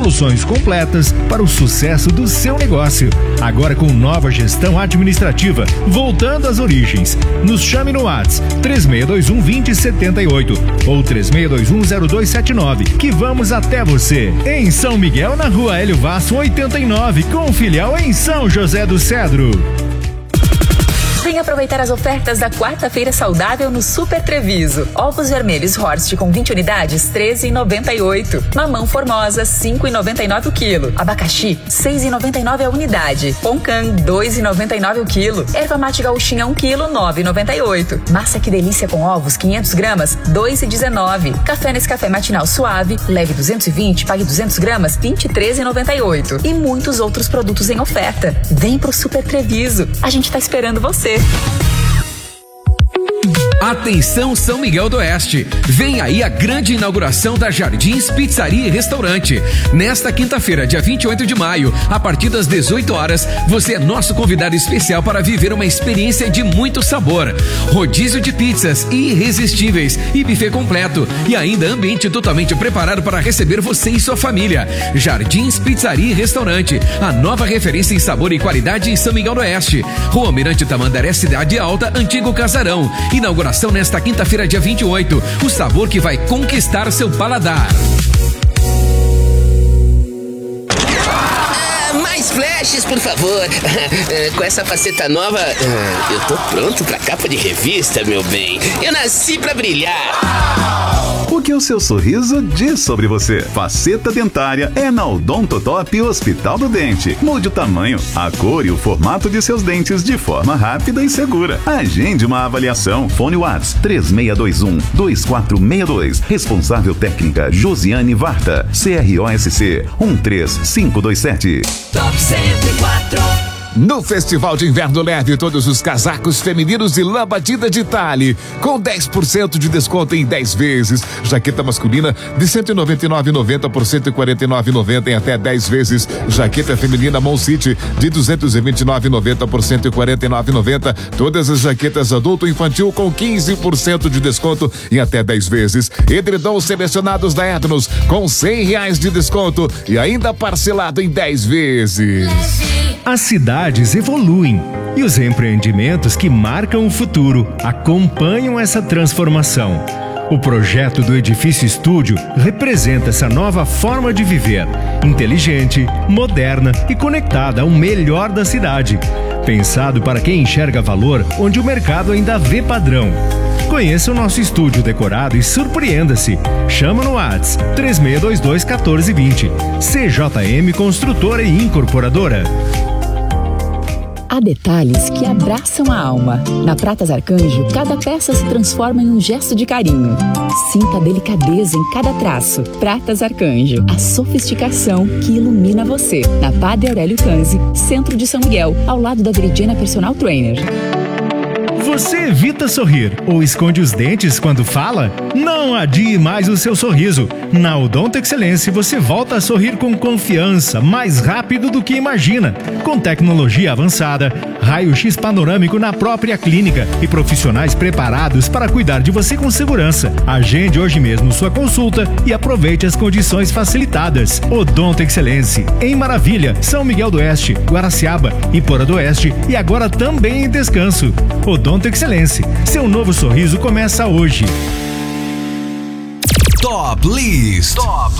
soluções completas para o sucesso do seu negócio. Agora com nova gestão administrativa, voltando às origens. Nos chame no WhatsApp 3621-2078 ou 3621-0279, que vamos até você. Em São Miguel, na Rua Hélio Vasso 89, com filial em São José do Cedro. Vem aproveitar as ofertas da quarta-feira saudável no Super Treviso. Ovos vermelhos Horst com 20 unidades, R$ 13,98. Mamão Formosa, R$ 5,99 o quilo. Abacaxi, R$ 6,99 a unidade. Poncan, R$ 2,99 o quilo. Erva mate gauchinha, 1 quilo, R$ 9,98. Massa que delícia com ovos, 500 gramas, R$ 2,19. Café Nescafé matinal suave, leve 220, pague 200 gramas, R$ 23,98. E muitos outros produtos em oferta. Vem pro Super Treviso. A gente tá esperando você. Atenção São Miguel do Oeste, vem aí a grande inauguração da Jardins Pizzaria e Restaurante. Nesta quinta-feira, dia 28 de maio, a partir das 18 horas, você é nosso convidado especial para viver uma experiência de muito sabor. Rodízio de pizzas irresistíveis e buffet completo. E ainda ambiente totalmente preparado para receber você e sua família. Jardins Pizzaria e Restaurante, a nova referência em sabor e qualidade em São Miguel do Oeste. Rua Almirante Tamandaré, Cidade Alta, Antigo Casarão. Inauguração nesta quinta-feira, dia 28. O sabor que vai conquistar seu paladar. Mais flashes, por favor. Com essa faceta nova, eu tô pronto pra capa de revista, meu bem. Eu nasci pra brilhar. O que o seu sorriso diz sobre você? Faceta dentária é na Odontotop Hospital do Dente. Mude o tamanho, a cor e o formato de seus dentes de forma rápida e segura. Agende uma avaliação. Fone WhatsApp 3621-2462. Responsável técnica Josiane Varta. CROSC 13527. Top 104. No Festival de Inverno Leve, todos os casacos femininos de lã batida de Tale, com 10% de desconto em 10 vezes. Jaqueta masculina de R$ 199,90 por R$ 149,90 em até 10 vezes. Jaqueta feminina Mon City de R$ 229,90 por R$ 149,90. Todas as jaquetas adulto e infantil com 15% de desconto em até 10 vezes. Edredons selecionados da Etnos com R$ 100 de desconto e ainda parcelado em 10 vezes. As cidades evoluem e os empreendimentos que marcam o futuro acompanham essa transformação. O projeto do Edifício Estúdio representa essa nova forma de viver, inteligente, moderna e conectada ao melhor da cidade. Pensado para quem enxerga valor onde o mercado ainda vê padrão. Conheça o nosso estúdio decorado e surpreenda-se. Chama no WhatsApp 3622-1420. CJM Construtora e Incorporadora. Há detalhes que abraçam a alma. Na Pratas Arcanjo, cada peça se transforma em um gesto de carinho. Sinta a delicadeza em cada traço. Pratas Arcanjo, a sofisticação que ilumina você. Na Padre Aurélio Tanzi, centro de São Miguel, ao lado da Veridiana Personal Trainer. Você evita sorrir ou esconde os dentes quando fala? Não adie mais o seu sorriso. Na Odonto Excelência você volta a sorrir com confiança, mais rápido do que imagina. Com tecnologia avançada, raio-x panorâmico na própria clínica e profissionais preparados para cuidar de você com segurança. Agende hoje mesmo sua consulta e aproveite as condições facilitadas. Odonto Excelência, em Maravilha, São Miguel do Oeste, Guaraciaba, Iporá do Oeste e agora também em Descanso. Odonto Excelência, seu novo sorriso começa hoje. Top List.